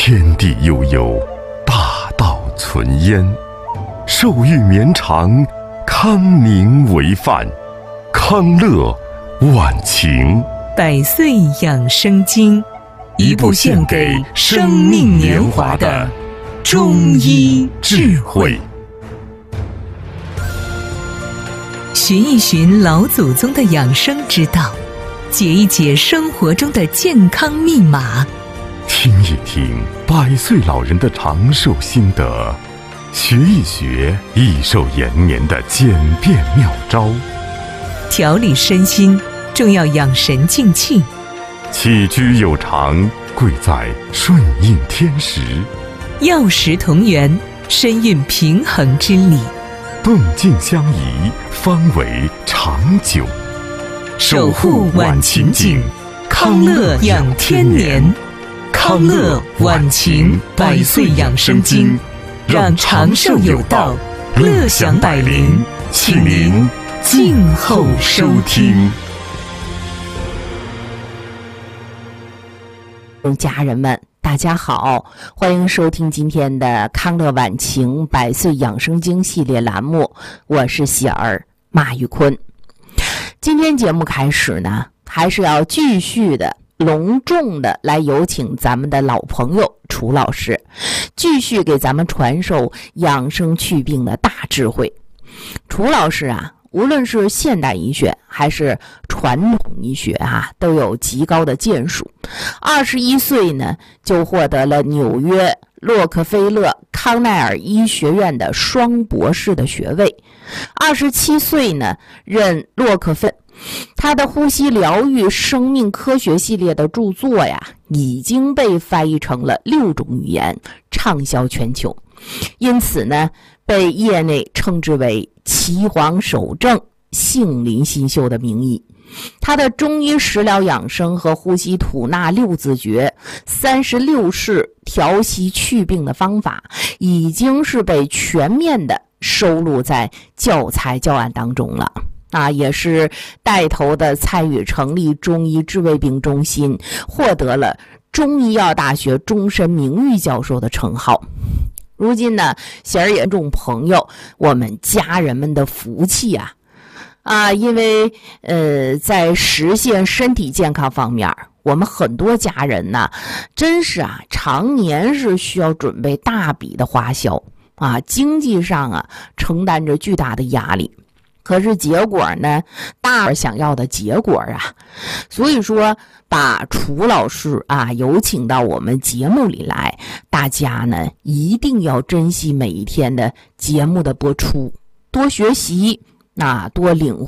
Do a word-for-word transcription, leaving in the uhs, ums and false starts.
天地悠悠，大道存焉。寿欲绵长，康宁为范。康乐晚晴， 百岁养生经，一部献给生命年华的中医智慧。寻一寻老祖宗的养生之道，解一解生活中的健康密码， 听一听百岁老人的长寿心得，学一学益寿延年的简便妙招。 调理身心，重要养神静气。 起居有常，贵在顺应天时。 药食同源，身运平衡之理。 动静相宜，方为长久。 守护晚晴景，康乐养天年。康乐晚晴百岁养生经，让长寿有道，乐享百龄。请您静候收听。 家人们大家好，欢迎收听今天的康乐晚晴百岁养生经系列栏目，我是喜儿马玉坤。今天节目开始呢，还是要继续的隆重的来有请咱们的老朋友楚老师，继续给咱们传授养生祛病的大智慧。楚老师啊，无论是现代医学还是传统医学啊，都有极高的建树。二十一岁呢，就获得了纽约洛克菲勒康奈尔医学院的双博士的学位。二十七岁呢，任洛克菲勒。他的呼吸疗愈生命科学系列的著作呀，已经被翻译成了六种语言，畅销全球。因此呢，被业内称之为岐黄守正、杏林新秀的名医。他的中医食疗养生和呼吸吐纳六字诀、三十六式调息祛病的方法，已经是被全面的收录在教材教案当中了。啊，也是带头的参与成立中医治胃病中心，获得了中医药大学终身名誉教授的称号。如今呢，喜儿也众朋友，我们家人们的福气啊啊，因为呃，在实现身体健康方面，我们很多家人呢，真是啊，常年是需要准备大笔的花销啊，经济上啊，承担着巨大的压力。可是结果呢，大伙想要的结果啊，所以说把楚老师啊有请到我们节目里来，大家呢一定要珍惜每一天的节目的播出，多学习啊，多领